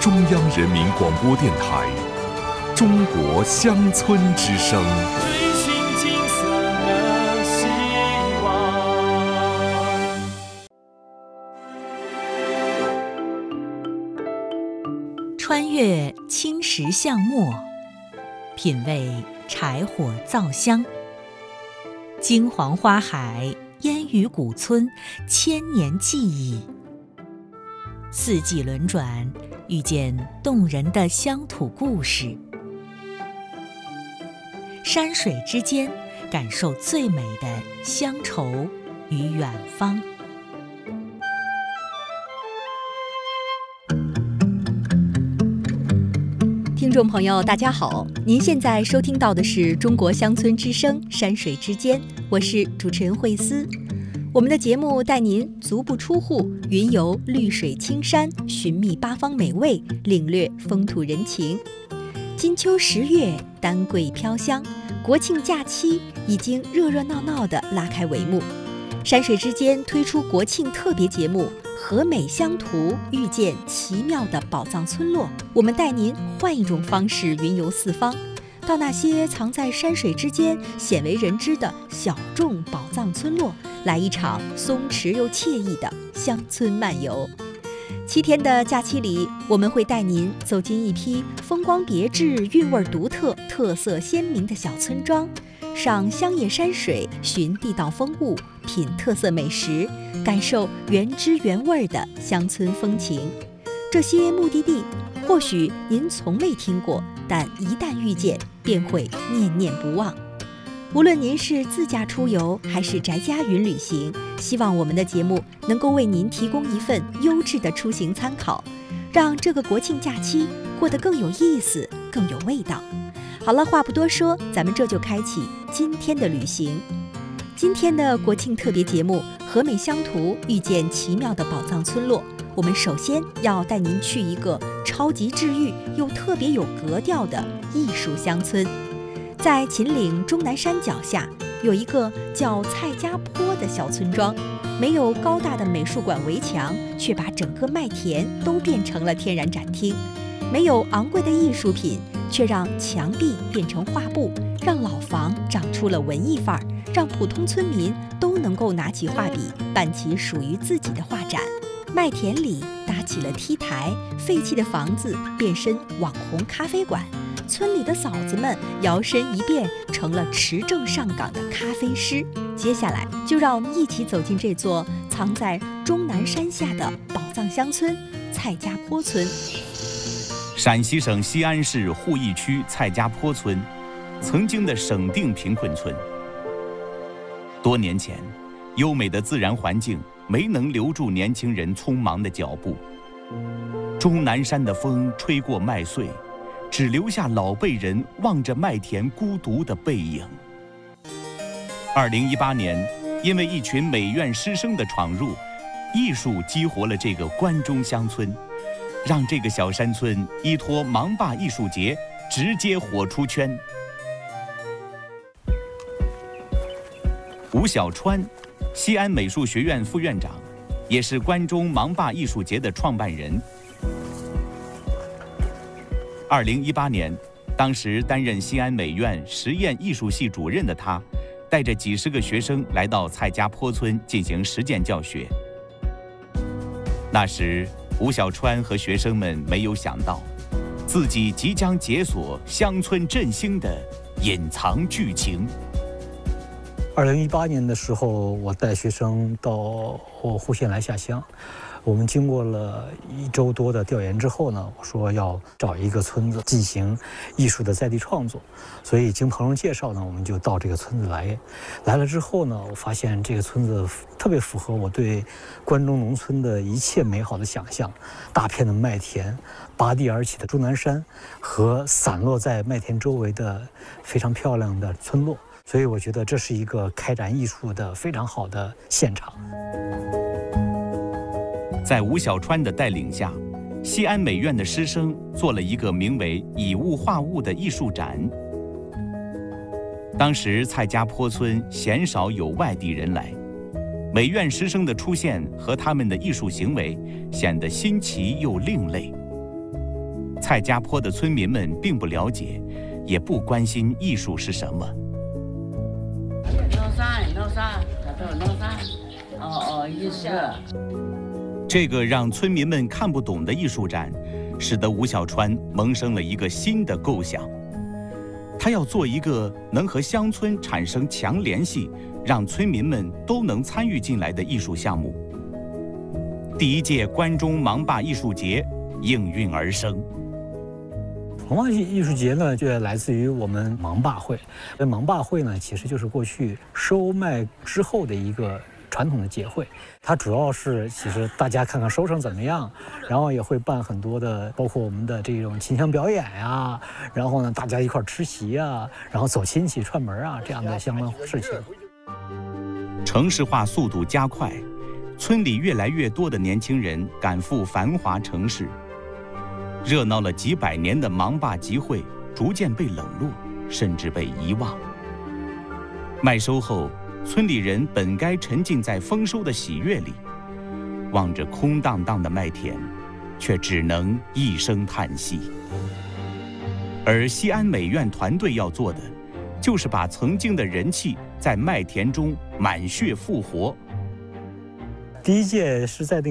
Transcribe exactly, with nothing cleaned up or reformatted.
中央人民广播电台《中国乡村之声》。 追寻金色的希望。 穿越青石巷陌，品味柴火灶香。金黄花海，烟雨古村，千年记忆。四季轮转，遇见动人的乡土故事。山水之间，感受最美的乡愁与远方。听众朋友大家好，您现在收听到的是中国乡村之声山水之间，我是主持人慧思。我们的节目带您足不出户，云游绿水青山，寻觅八方美味，领略风土人情。金秋十月，丹桂飘香，国庆假期已经热热闹闹地拉开帷幕。山水之间推出国庆特别节目和美乡图，遇见奇妙的宝藏村落。我们带您换一种方式云游四方，到那些藏在山水之间鲜为人知的小众宝藏村落，来一场松弛又惬意的乡村漫游。七天的假期里，我们会带您走进一批风光别致、韵味独特、特色鲜明的小村庄，赏乡野山水，寻地道风物，品特色美食，感受原汁原味的乡村风情。这些目的地或许您从未听过，但一旦遇见，便会念念不忘。无论您是自驾出游还是宅家云旅行，希望我们的节目能够为您提供一份优质的出行参考，让这个国庆假期过得更有意思，更有味道。好了，话不多说，咱们这就开启今天的旅行。今天的国庆特别节目和美乡图，遇见奇妙的宝藏村落。我们首先要带您去一个超级治愈又特别有格调的艺术乡村。在秦岭终南山脚下，有一个叫蔡家坡的小村庄，没有高大的美术馆围墙，却把整个麦田都变成了天然展厅；没有昂贵的艺术品，却让墙壁变成画布，让老房长出了文艺范儿，让普通村民都能够拿起画笔，办起属于自己的画展。麦田里搭起了 T 台，废弃的房子变身网红咖啡馆，村里的嫂子们摇身一变成了持证上岗的咖啡师。接下来就让我们一起走进这座藏在终南山下的宝藏乡村蔡家坡村。 陕西省西安市鄠邑区蔡家坡村，曾经的省定贫困村。多年前，优美的自然环境没能留住年轻人匆忙的脚步。终南山的风吹过麦穗，只留下老辈人望着麦田孤独的背影。二零一八年，因为一群美院师生的闯入，艺术激活了这个关中乡村，让这个小山村依托芒坝艺术节直接火出圈。吴小川，西安美术学院副院长，也是关中芒坝艺术节的创办人。二零一八年，当时担任西安美院实验艺术系主任的他，带着几十个学生来到蔡家坡村进行实践教学。那时，吴小川和学生们没有想到，自己即将解锁乡村振兴的隐藏剧情。 二零一八年的时候，我带学生到户县来下乡。我们经过了一周多的调研之后呢，我说要找一个村子进行艺术的在地创作，所以经朋友介绍呢，我们就到这个村子来。来了之后呢，我发现这个村子特别符合我对关中农村的一切美好的想象：大片的麦田，拔地而起的终南山，和散落在麦田周围的非常漂亮的村落。所以我觉得这是一个开展艺术的非常好的现场。 在吴小川的带领下，西安美院的师生做了一个名为“以物化物”的艺术展。当时蔡家坡村鲜少有外地人来，美院师生的出现和他们的艺术行为显得新奇又另类。 蔡家坡的村民们并不了解，也不关心艺术是什么。这个让村民们看不懂的艺术展，使得吴小川萌生了一个新的构想。他要做一个能和乡村产生强联系，让村民们都能参与进来的艺术项目。第一届关中芒坝艺术节应运而生。 芒坝艺术节呢，就来自于我们芒坝会。这芒坝会呢，其实就是过去收麦之后的一个传统的节会。它主要是其实大家看看收成怎么样，然后也会办很多的，包括我们的这种琴腔表演呀，然后呢大家一块吃席啊，然后走亲戚串门啊这样的相关事情。 城市化速度加快，村里越来越多的年轻人赶赴繁华城市。热闹了几百年的芒坝集会逐渐被冷落，甚至被遗忘。麦收后，村里人本该沉浸在丰收的喜悦里，望着空荡荡的麦田，却只能一声叹息。而西安美院团队要做的，就是把曾经的人气在麦田中满血复活。 第一届是在那个